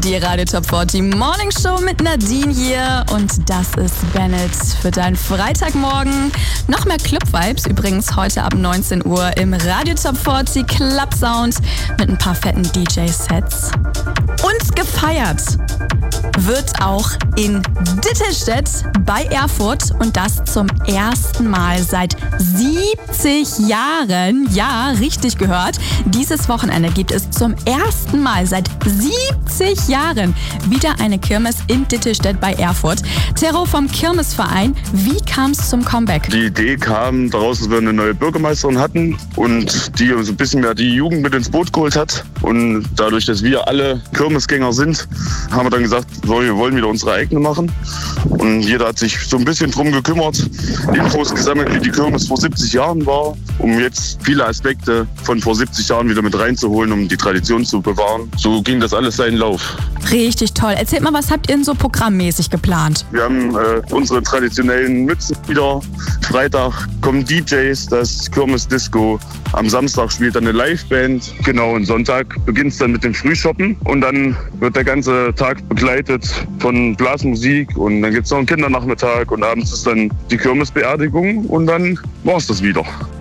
Die Radio Top 40 Morning Show mit Nadine hier und das ist Bennett für deinen Freitagmorgen. Noch mehr Club-Vibes übrigens heute ab 19 Uhr im Radio Top 40 Club Sound mit ein paar fetten DJ-Sets. Und gefeiert wird auch in Dittelstedt bei Erfurt und das zum ersten Mal seit 70 Jahren. Ja, richtig gehört. Dieses Wochenende gibt es zum ersten Mal seit 70 Jahren wieder eine Kirmes in Dittelstedt bei Erfurt. Terro vom Kirmesverein, wie kam es zum Comeback? Die Idee kam daraus, dass wir eine neue Bürgermeisterin hatten und die so ein bisschen mehr die Jugend mit ins Boot geholt hat. Und dadurch, dass wir alle Kirmesgänger sind, haben wir dann gesagt, wir wollen wieder unsere eigene machen. Und jeder hat sich so ein bisschen drum gekümmert, Infos gesammelt, wie die Kirmes vor 70 Jahren war, um jetzt viele Aspekte von vor 70 Jahren wieder mit reinzuholen, um die Tradition zu bewahren. So ging das alles seinen Lauf. Richtig toll. Erzählt mal, was habt ihr denn so programmmäßig geplant? Wir haben unsere traditionellen Mützen wieder. Freitag kommen DJs, das Kirmes Disco. Am Samstag spielt dann eine Liveband. Genau, und Sonntag beginnt es dann mit dem Frühshoppen. Und dann wird der ganze Tag begleitet von Blasmusik. Und dann gibt es noch einen Kindernachmittag. Und abends ist dann die Kirmesbeerdigung. Und dann war es das wieder.